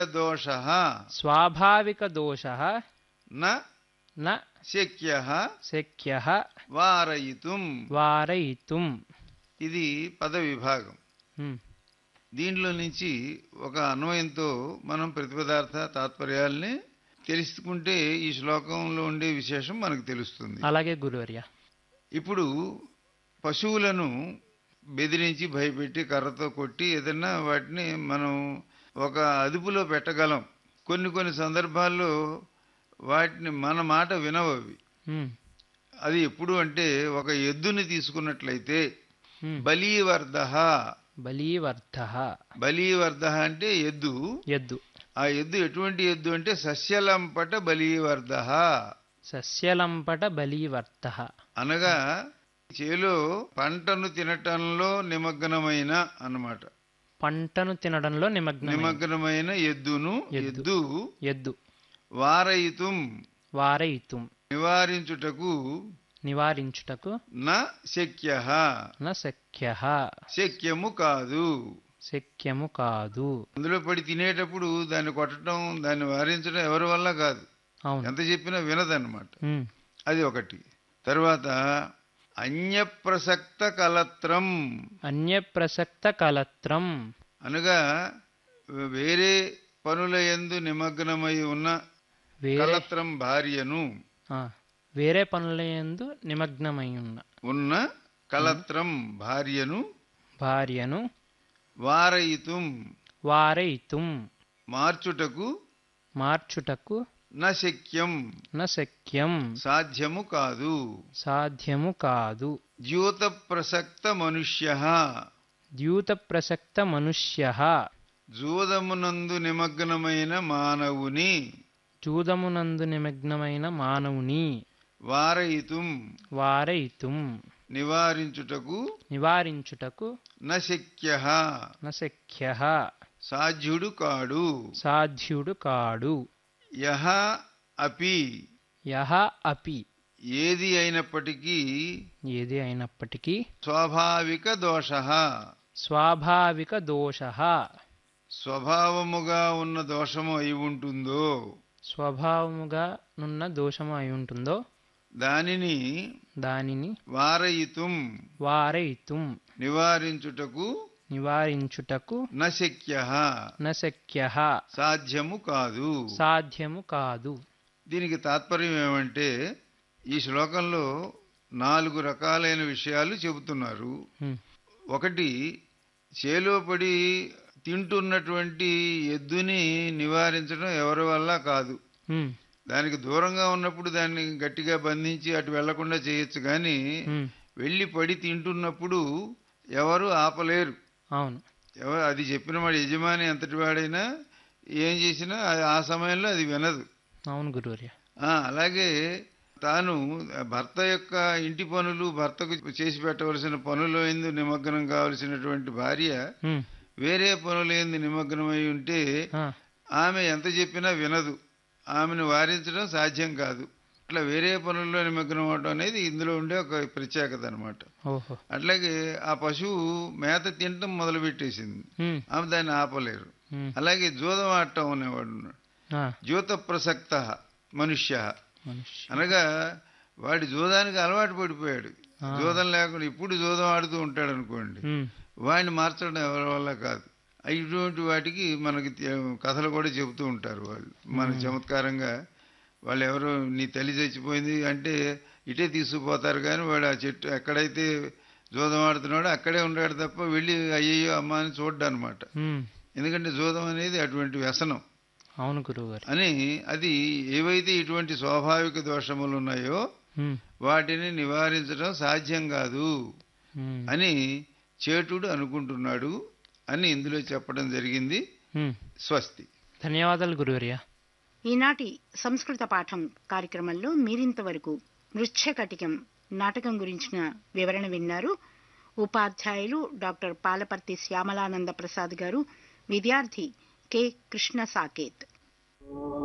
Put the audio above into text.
దోషః స్వాభావిక దోషః న న శక్యః శక్యః వారయితుం. వారయితుం. ఇది పద విభాగం. హ్మ్. దీంట్లో నుంచి ఒక అన్వయంతో మనం ప్రతిపదార్థ తాత్పర్యాల్ని తెలుసుకుంటే ఈ శ్లోకంలో ఉండే విశేషం మనకు తెలుస్తుంది. అలాగే గురువర్య. ఇప్పుడు పశువులను బెదిరించి భయపెట్టి కర్రతో కొట్టి ఏదన్నా వాటిని మనం ఒక అదుపులో పెట్టగలం. కొన్ని కొన్ని సందర్భాల్లో వాటిని మన మాట వినవవి. హ్మ్. అది ఎప్పుడు అంటే ఒక ఎద్దుని తీసుకున్నట్లయితే హ్మ్. బలీవర్ధః. బలీవర్ధః. బలీవర్ధః అంటే ఎద్దు. ఎద్దు. ఆ ఎద్దు ఎటువంటి ఎద్దు అంటే సస్యలంపట బలీవర్ధః. సస్యలంపట బలీవర్ధః. అనగా చేలో పంటను తినటంలో నిమగ్నమైన అన్నమాట. పంటను తినడంలో నిమగ్నమైన ఎద్దును ఎద్దు ఎద్దు వారయితుం వారయితుం నివారించుటకు నివారించుటకు న శక్యః న శక్యః శక్యము కాదు. శక్యము కాదు. అందులో పడి తినేటప్పుడు దాన్ని కొట్టడం దాన్ని వారించడం ఎవరి వల్ల కాదు. అవును. ఎంత చెప్పినా వినదన్నమాట. హ్మ్. అది ఒకటి. తర్వాత అన్యప్రసక్త కలత్రం. అన్యప్రసక్త కలత్రం. అనగా వేరే పనుల యందు నిమగ్నమై ఉన్న వేరే కలత్రం భార్యను వేరే పనులయందు నిమగ్నమై ఉన్న కలత్రం భార్యను వారయితుం వారయితుం మార్చుటకు నశక్యం నశక్యం సాధ్యము కాదు. సాధ్యము కాదు. ద్యూత ప్రసక్త మనుష్యః. ద్యూత ప్రసక్త మనుష్యః. జూదమునందు నిమగ్నమైన మానవుని జూదమునందు నిమగ్నమైన మానవుని వారయితుం వారయితుం నివారించుటకు నశక్యః నశక్యః సాధ్యుడు కాడు. సాధ్యుడు కాడు. యః అపి ఏది అయినప్పటికీ స్వాభావిక దోషః స్వభావముగా ఉన్న దోషము అయి ఉంటుందో దానిని వారయితుం నివారించుటకు నశక్యః సాధ్యము కాదు. దీనికి తాత్పర్యం ఏమంటే ఈ శ్లోకంలో 4 రకాలైన విషయాలు చెబుతున్నారు. ఒకటి, చేలో పడి తింటున్నటువంటి ఎద్దుని నివారించడం ఎవరి వల్ల కాదు. దానికి దూరంగా ఉన్నప్పుడు దాన్ని గట్టిగా బంధించి అటు వెళ్లకుండా చేయొచ్చు, కానీ వెళ్లి పడి తింటున్నప్పుడు ఎవరు ఆపలేరు. అవును. అది చెప్పిన వాడు యజమాని ఎంతటి వాడైనా ఏం చేసినా ఆ సమయంలో అది వినదు. అవును గురువర్య. అలాగే తాను భర్త యొక్క ఇంటి పనులు, భర్తకు చేసి పెట్టవలసిన పనుల యందు నిమగ్నం కావలసినటువంటి భార్య వేరే పనుల యందు నిమగ్నమై ఉంటే ఆమె ఎంత చెప్పినా వినదు. ఆమెను వారించడం సాధ్యం కాదు. అట్లా వేరే పనుల్లో నిమగ్నం అవడం అనేది ఇందులో ఉండే ఒక ప్రత్యేకత అనమాట. అట్లాగే ఆ పశువు మేత తినటం మొదలు పెట్టేసింది, ఆమె దాన్ని ఆపలేరు. అలాగే జూదం ఆడటం అనేవాడు ఉన్నాడు. జ్యూత ప్రసక్త మనుష్య అనగా వాడి జూదానికి అలవాటు పడిపోయాడు. జూదం లేకుండా ఇప్పుడు జూదం ఆడుతూ ఉంటాడు అనుకోండి, వాడిని మార్చడం ఎవరి వల్ల కాదు. ఇటువంటి వాటికి మనకి కథలు కూడా చెబుతూ ఉంటారు వాళ్ళు. మన చమత్కారంగా వాళ్ళు ఎవరో నీ తల్లి చచ్చిపోయింది అంటే ఇటే తీసుకుపోతారు, కానీ వాడు ఆ చెట్టు ఎక్కడైతే జూదం ఆడుతున్నాడో అక్కడే ఉంటాడు తప్ప వెళ్ళి అయ్యయ్యో అమ్మ అని చూడ్డా అనమాట. ఎందుకంటే జూదం అనేది అటువంటి వ్యసనం. అవును గురువుగారు. అని అది ఏవైతే ఇటువంటి స్వాభావిక దోషములు ఉన్నాయో వాటిని నివారించడం సాధ్యం కాదు అని చేటుడు అనుకుంటున్నాడు అని ఇందులో చెప్పడం జరిగింది. స్వస్తి. ధన్యవాదాలు గురువర్య. ఈనాటి సంస్కృత పాఠం కార్యక్రమంలో మీరింతవరకు మృచ్ఛకటికం నాటకం గురించిన వివరణ విన్నారు. ఉపాధ్యాయులు డాక్టర్ పాలపర్తి శ్యామలానంద ప్రసాద్ గారు, విద్యార్థి కె కృష్ణ సాకేత్.